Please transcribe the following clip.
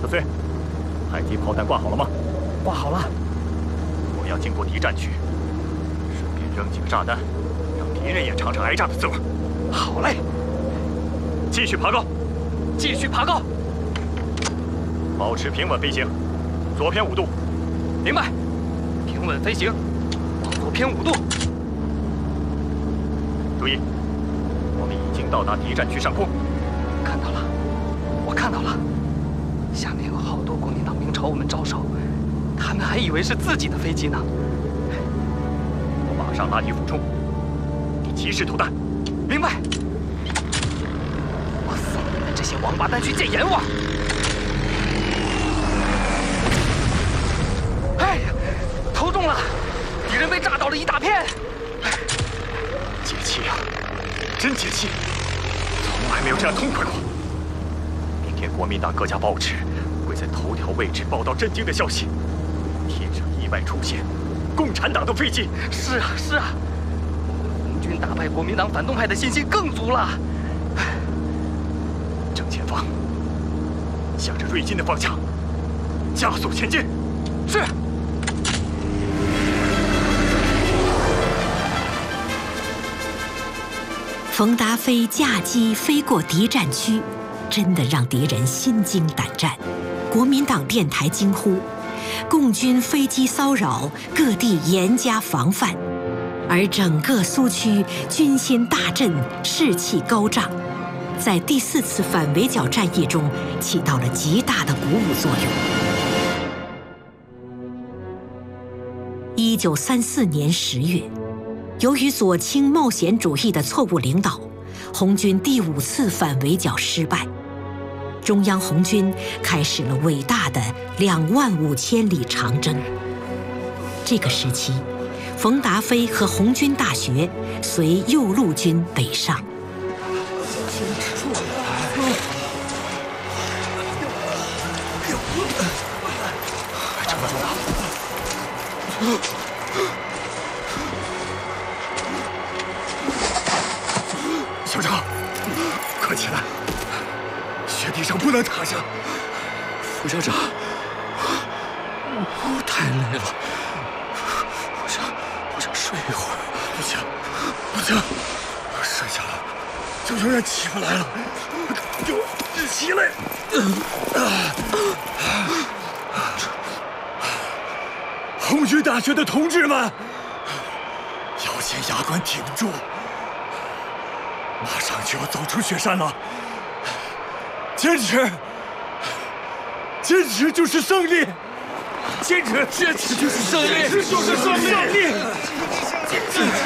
小崔，迫击炮弹挂好了吗？ 挂好了。 我们要经过敌占区，顺便扔几个炸弹，让敌人也尝尝挨炸的滋味。 好嘞， 继续爬高， 继续爬高， 保持平稳飞行，左偏5度。 明白。平稳飞行，往左偏5度。 注意，我们已经到达敌占区上空。 看到了，我看到了，下面有好多国民党兵朝我们招手，他们还以为是自己的飞机呢。 我马上拉你俯冲，你及时投弹。 明白。我送你们这些王八蛋去见阎王！哎呀，投中了，敌人被炸倒了一大片。 解气啊，真解气！从来没有这样痛快过。明天国民党各家报纸会在头条位置报道震惊的消息：天上意外出现共产党的飞机。 是啊，是啊。红军打败国民党反动派的信心更足了。 正前方，向着瑞金的方向加速前进。 是。 冯达飞驾机飞过敌占区，真的让敌人心惊胆战。国民党电台惊呼：共军飞机骚扰，各地严加防范。而整个苏区军心大振，士气高涨，在第4次反围剿战役中起到了极大的鼓舞作用。1934年10月，由于左倾冒险主义的错误领导，红军第5次反围剿失败，中央红军开始了伟大的25000里长征。这个时期，冯达飞和红军大学随右路军北上。 撑不住了！校长，快起来！雪地上不能躺下。 副校长，我太累了，我想睡一会儿。 不行，不行，睡下了就永远起不来了。给我起来！红军大学的同志们，咬紧牙关挺住，马上就要走出雪山了。坚持，坚持就是胜利！坚持，坚持就是胜利！坚持就是胜利！坚持！